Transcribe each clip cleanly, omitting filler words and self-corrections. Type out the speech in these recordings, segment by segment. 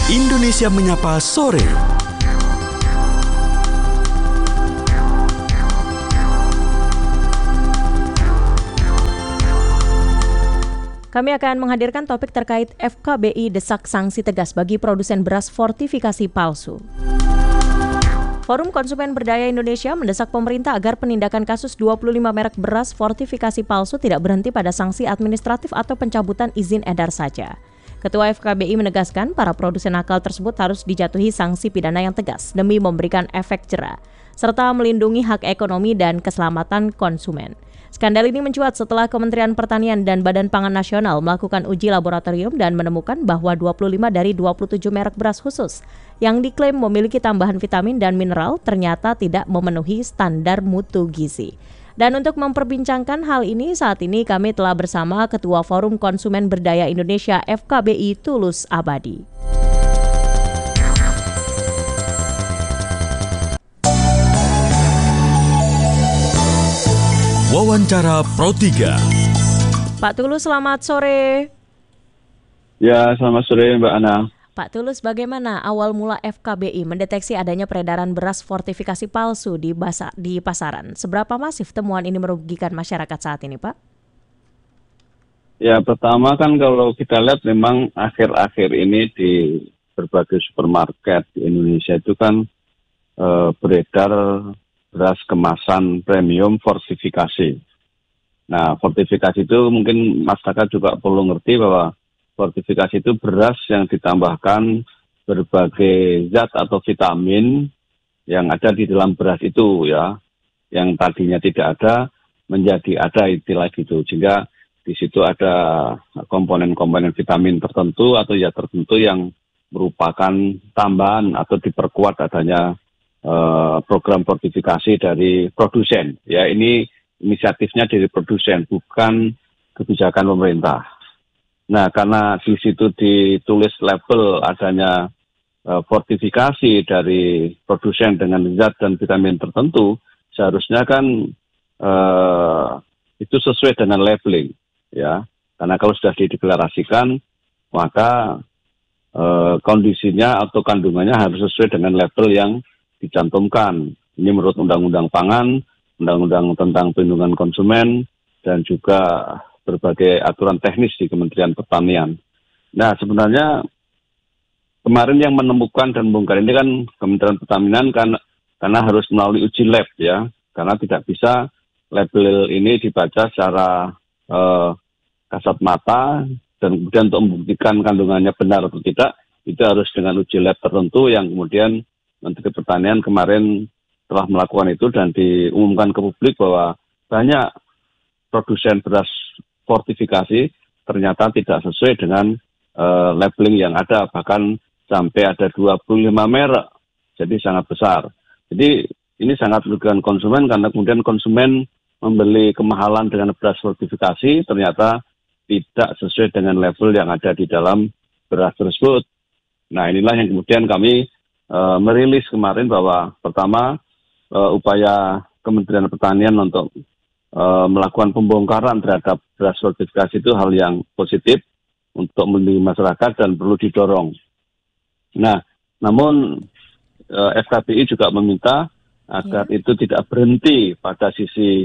Indonesia Menyapa Sore. Kami akan menghadirkan topik terkait FKBI desak sanksi tegas bagi produsen beras fortifikasi palsu. Forum Konsumen Berdaya Indonesia mendesak pemerintah agar penindakan kasus 25 merek beras fortifikasi palsu tidak berhenti pada sanksi administratif atau pencabutan izin edar saja. Ketua FKBI menegaskan para produsen nakal tersebut harus dijatuhi sanksi pidana yang tegas demi memberikan efek jera, serta melindungi hak ekonomi dan keselamatan konsumen. Skandal ini mencuat setelah Kementerian Pertanian dan Badan Pangan Nasional melakukan uji laboratorium dan menemukan bahwa 25 dari 27 merek beras khusus yang diklaim memiliki tambahan vitamin dan mineral ternyata tidak memenuhi standar mutu gizi. Dan untuk memperbincangkan hal ini, saat ini kami telah bersama Ketua Forum Konsumen Berdaya Indonesia FKBI Tulus Abadi. Wawancara Pro 3. Pak Tulus, selamat sore. Ya, selamat sore Mbak Ana. Pak Tulus, bagaimana awal mula FKBI mendeteksi adanya peredaran beras fortifikasi palsu di pasaran? Seberapa masif temuan ini merugikan masyarakat saat ini, Pak? Ya, pertama kan kalau kita lihat memang akhir-akhir ini di berbagai supermarket di Indonesia itu kan beredar beras kemasan premium fortifikasi. Nah, fortifikasi itu mungkin masyarakat juga perlu ngerti bahwa fortifikasi itu beras yang ditambahkan berbagai zat atau vitamin yang ada di dalam beras itu ya, yang tadinya tidak ada menjadi ada istilah gitu. Sehingga di situ ada komponen-komponen vitamin tertentu atau zat tertentu yang merupakan tambahan atau diperkuat adanya program fortifikasi dari produsen. Ya, ini inisiatifnya dari produsen, bukan kebijakan pemerintah. Nah, karena di situ ditulis label adanya fortifikasi dari produsen dengan zat dan vitamin tertentu, seharusnya kan itu sesuai dengan labeling, ya. Karena kalau sudah dideklarasikan, maka kondisinya atau kandungannya harus sesuai dengan label yang dicantumkan. Ini menurut Undang-Undang Pangan, Undang-Undang tentang Perlindungan Konsumen, dan juga berbagai aturan teknis di Kementerian Pertanian. Nah, sebenarnya kemarin yang menemukan dan membongkar ini kan Kementerian Pertanian karena harus melalui uji lab ya, karena tidak bisa label ini dibaca secara kasat mata dan kemudian untuk membuktikan kandungannya benar atau tidak, itu harus dengan uji lab tertentu yang kemudian Menteri Pertanian kemarin telah melakukan itu dan diumumkan ke publik bahwa banyak produsen beras fortifikasi ternyata tidak sesuai dengan labeling yang ada, bahkan sampai ada 25 merek, jadi sangat besar. Jadi ini sangat merugikan konsumen karena kemudian konsumen membeli kemahalan dengan beras fortifikasi ternyata tidak sesuai dengan label yang ada di dalam beras tersebut. Nah, inilah yang kemudian kami merilis kemarin bahwa pertama upaya Kementerian Pertanian untuk melakukan pembongkaran terhadap beras fortifikasi itu hal yang positif untuk melindungi masyarakat dan perlu didorong. Nah, namun FKBI juga meminta agar itu tidak berhenti pada sisi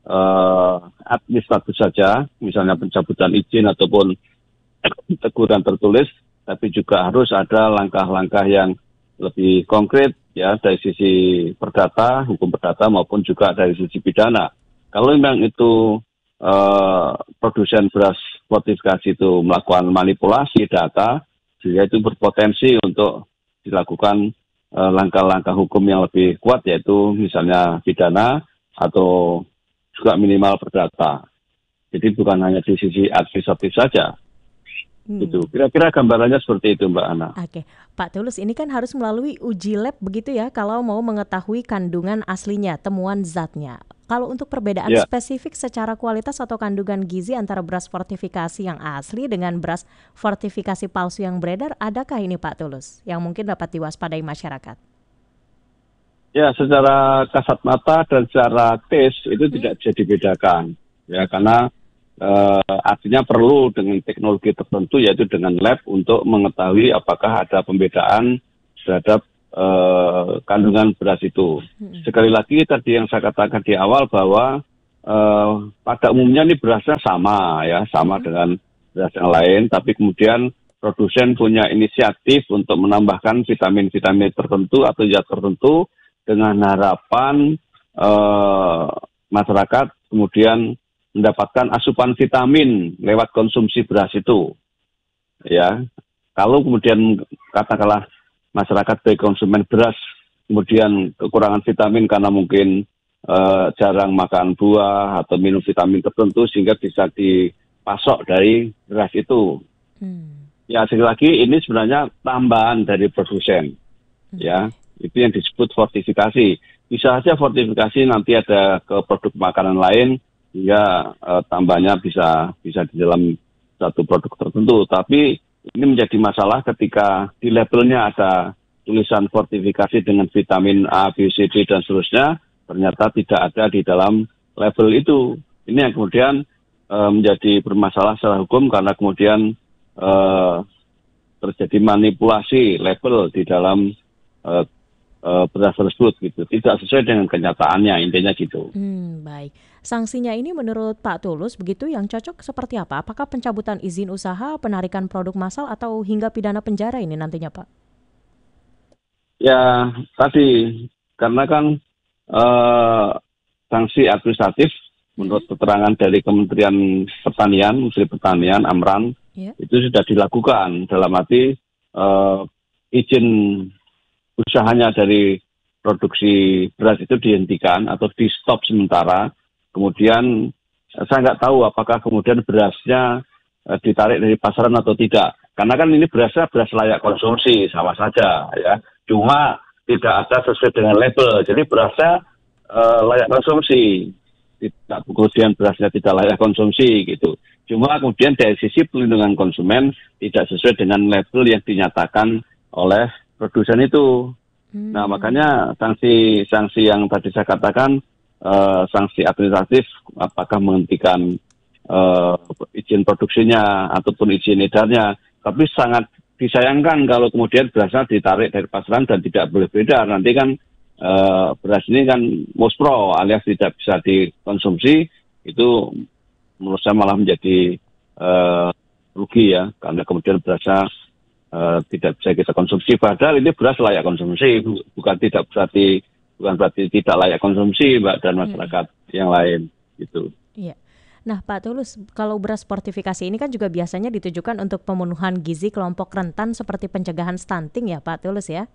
administratif saja, misalnya pencabutan izin ataupun teguran tertulis, tapi juga harus ada langkah-langkah yang lebih konkret ya dari sisi perdata, hukum perdata maupun juga dari sisi pidana. Kalau memang itu produsen beras fortifikasi itu melakukan manipulasi data, sehingga itu berpotensi untuk dilakukan langkah-langkah hukum yang lebih kuat, yaitu misalnya pidana atau juga minimal perdata. Jadi bukan hanya di sisi administratif saja. Itu kira-kira gambarannya seperti itu, Mbak Ana. Oke, Pak Tulus, ini kan harus melalui uji lab begitu ya kalau mau mengetahui kandungan aslinya, temuan zatnya. Kalau untuk perbedaan spesifik secara kualitas atau kandungan gizi antara beras fortifikasi yang asli dengan beras fortifikasi palsu yang beredar, adakah ini Pak Tulus yang mungkin dapat diwaspadai masyarakat? Ya, secara kasat mata dan secara tes itu tidak bisa dibedakan. Ya, karena artinya perlu dengan teknologi tertentu, yaitu dengan lab untuk mengetahui apakah ada pembedaan terhadap kandungan beras itu. Sekali lagi tadi yang saya katakan di awal bahwa pada umumnya ini berasnya sama dengan beras yang lain, tapi kemudian produsen punya inisiatif untuk menambahkan vitamin-vitamin tertentu atau zat tertentu dengan harapan masyarakat kemudian mendapatkan asupan vitamin lewat konsumsi beras itu. Ya, kalau kemudian katakanlah masyarakat sebagai konsumen beras kemudian kekurangan vitamin karena mungkin jarang makan buah atau minum vitamin tertentu sehingga bisa dipasok dari beras itu. Ya, sekali lagi ini sebenarnya tambahan dari produsen. Ya, itu yang disebut fortifikasi. Bisa saja fortifikasi nanti ada ke produk makanan lain hingga tambahnya bisa di dalam satu produk tertentu. Tapi ini menjadi masalah ketika di labelnya ada tulisan fortifikasi dengan vitamin A, B, C, D dan seterusnya, ternyata tidak ada di dalam label itu. Ini yang kemudian menjadi bermasalah secara hukum karena kemudian terjadi manipulasi label di dalam beras tersebut gitu, tidak sesuai dengan kenyataannya, intinya gitu. Baik, sanksinya ini menurut Pak Tulus begitu yang cocok seperti apa? Apakah pencabutan izin usaha, penarikan produk massal atau hingga pidana penjara ini nantinya, Pak? Ya tadi karena kan sanksi administratif menurut keterangan dari Kementerian Pertanian, Menteri Pertanian Amran, itu sudah dilakukan dalam arti izin usahanya dari produksi beras itu dihentikan atau di stop sementara. Kemudian saya nggak tahu apakah kemudian berasnya ditarik dari pasaran atau tidak. Karena kan ini berasnya beras layak konsumsi, sama saja ya. Cuma tidak ada sesuai dengan label. Jadi berasnya layak konsumsi. Tidak kemudian berasnya tidak layak konsumsi gitu. Cuma kemudian dari sisi pelindungan konsumen tidak sesuai dengan label yang dinyatakan oleh produsen itu. Nah makanya sanksi yang tadi saya katakan sanksi administratif apakah menghentikan izin produksinya ataupun izin edarnya, tapi sangat disayangkan kalau kemudian berasnya ditarik dari pasaran dan tidak boleh beredar. Nanti kan beras ini kan muspro alias tidak bisa dikonsumsi, itu menurut saya malah menjadi rugi ya, karena kemudian berasnya tidak bisa kita konsumsi, padahal ini beras layak konsumsi, bukan berarti tidak layak konsumsi, Mbak, dan masyarakat yang lain gitu. Iya. Nah, Pak Tulus, kalau beras fortifikasi ini kan juga biasanya ditujukan untuk pemenuhan gizi kelompok rentan seperti pencegahan stunting ya, Pak Tulus ya?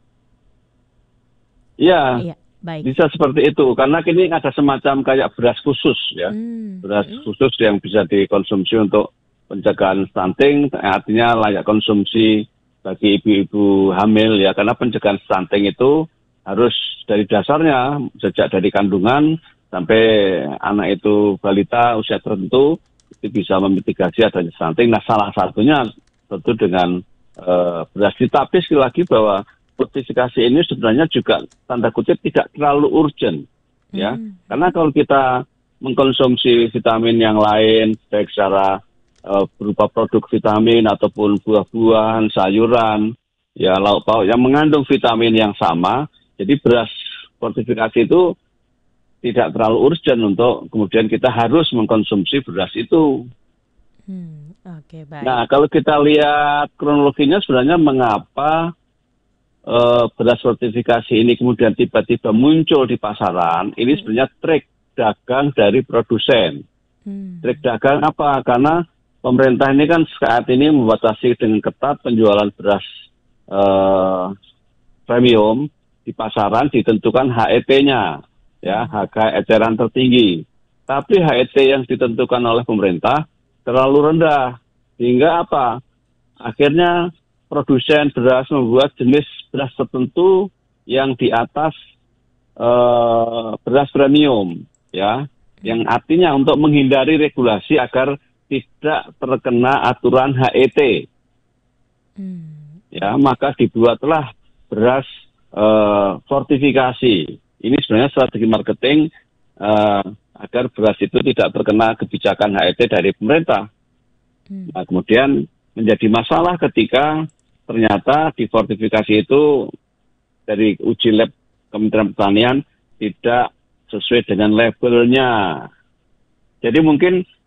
Iya. Baik. Bisa seperti itu, karena ini ada semacam kayak beras khusus ya, beras khusus yang bisa dikonsumsi untuk pencegahan stunting, artinya layak konsumsi bagi ibu-ibu hamil ya, karena pencegahan stunting itu harus dari dasarnya, sejak dari kandungan sampai anak itu balita usia tertentu, itu bisa memitigasi adanya stunting. Nah salah satunya tentu dengan beras. Tapi sekali lagi bahwa fortifikasi ini sebenarnya juga tanda kutip tidak terlalu urgent ya, karena kalau kita mengkonsumsi vitamin yang lain baik secara berupa produk vitamin ataupun buah-buahan, sayuran, ya lauk pauk yang mengandung vitamin yang sama. Jadi beras fortifikasi itu tidak terlalu urgent untuk kemudian kita harus mengkonsumsi beras itu. Oke, baik. Nah, kalau kita lihat kronologinya sebenarnya mengapa beras fortifikasi ini kemudian tiba-tiba muncul di pasaran, ini sebenarnya trik dagang dari produsen. Trik dagang apa? Karena pemerintah ini kan saat ini membatasi dengan ketat penjualan beras premium di pasaran, ditentukan HET-nya, ya, harga eceran tertinggi. Tapi HET yang ditentukan oleh pemerintah terlalu rendah, sehingga apa? Akhirnya produsen beras membuat jenis beras tertentu yang di atas beras premium, ya, yang artinya untuk menghindari regulasi agar tidak terkena aturan HET. Ya, maka dibuatlah beras fortifikasi. Ini sebenarnya strategi marketing agar beras itu tidak terkena kebijakan HET dari pemerintah. Nah, kemudian menjadi masalah ketika ternyata di fortifikasi itu dari uji lab Kementerian Pertanian tidak sesuai dengan labelnya. Jadi mungkin